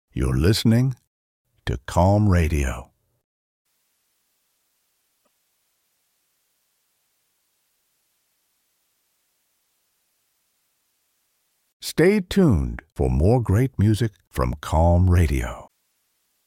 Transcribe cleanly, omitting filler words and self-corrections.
You're listening to Calm Radio. Stay tuned for more great music from Calm Radio.